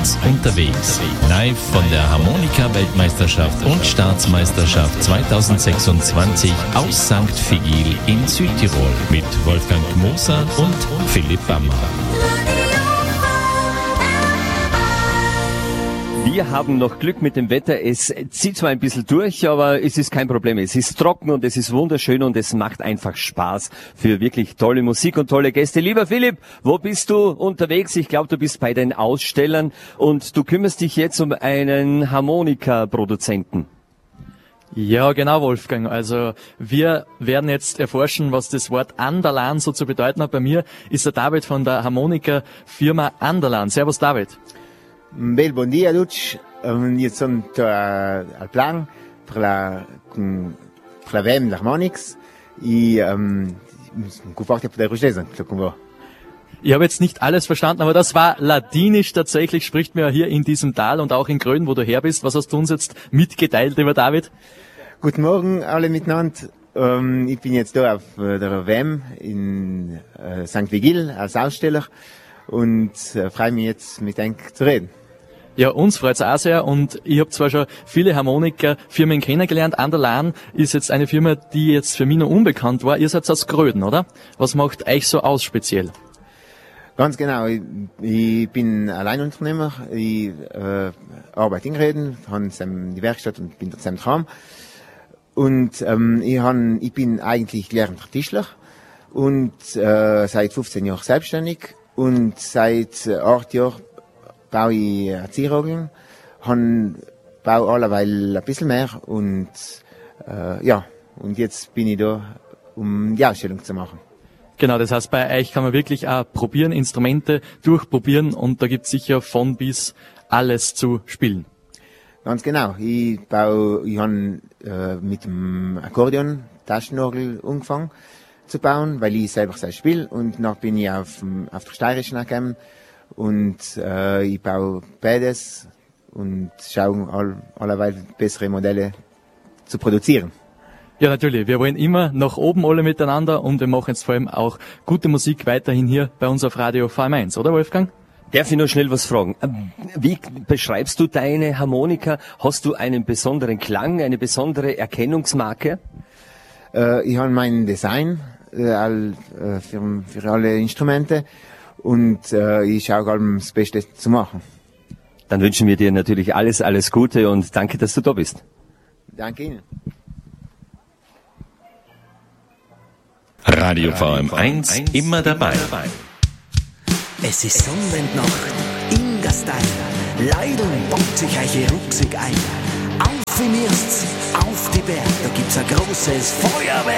Mainz unterwegs. Live von der Harmonika-Weltmeisterschaft und Staatsmeisterschaft 2026 aus St. Vigil in Südtirol mit Wolfgang Moser und Philipp Bammer. Wir haben noch Glück mit dem Wetter. Es zieht zwar ein bisschen durch, aber es ist kein Problem. Es ist trocken und es ist wunderschön und es macht einfach Spaß für wirklich tolle Musik und tolle Gäste. Lieber Philipp, wo bist du unterwegs? Ich glaube, du bist bei den Ausstellern und du kümmerst dich jetzt um einen Harmonika-Produzenten. Ja, genau, Wolfgang. Also wir werden jetzt erforschen, was das Wort Anderlan so zu bedeuten hat. Bei mir ist der David von der Harmonika-Firma Anderlan. Servus, David. Bel bon dia a tutti, io sono al plan per la VEM d'Harmonix e conforte per der Rugesa, Ich habe jetzt nicht alles verstanden, aber das war Ladinisch tatsächlich, spricht mir hier in diesem Tal und auch in Grön, wo du her bist. Was hast du uns jetzt mitgeteilt, lieber David? Guten Morgen alle miteinander. Ich bin jetzt da auf der WM in St. Vigil als Aussteller und freue mich jetzt mit euch zu reden. Ja, uns freut's auch sehr und ich habe zwar schon viele Harmonika-Firmen kennengelernt. Anderlan ist jetzt eine Firma, die jetzt für mich noch unbekannt war. Ihr seid aus Gröden, oder? Was macht euch so aus speziell? Ganz genau. Ich bin Alleinunternehmer. Ich arbeite in Gröden, habe die Werkstatt und bin dort daheim. Und ich bin eigentlich gelernter Tischler und seit 15 Jahren selbstständig und seit 8 Jahren baue ich Erzieherorgeln, baue allerweil ein bisschen mehr und und jetzt bin ich da, um die Ausstellung zu machen. Genau, das heißt, bei euch kann man wirklich auch probieren, Instrumente durchprobieren und da gibt's sicher von bis alles zu spielen. Ganz genau. Ich habe mit dem Akkordeon Taschenorgel angefangen zu bauen, weil ich selber selbst spiele und dann bin ich auf der Steirischen gekommen. Und ich baue beides und schaue allerweil bessere Modelle zu produzieren. Ja, natürlich. Wir wollen immer nach oben alle miteinander und wir machen jetzt vor allem auch gute Musik weiterhin hier bei uns auf Radio VM1, oder Wolfgang? Darf ich noch schnell was fragen? Wie beschreibst du deine Harmonika? Hast du einen besonderen Klang, eine besondere Erkennungsmarke? Ich habe mein Design für alle Instrumente. Und ich schaue allem das Beste zu machen. Dann wünschen wir dir natürlich alles Gute und danke, dass du da bist. Danke Ihnen. Radio VM1 immer dabei. Es ist Sonnenwendnacht in Gastein. Leidl baut sich euch ruckig ein. Auf im Erst, auf die Berg, da gibt's ein großes Feuerwerk.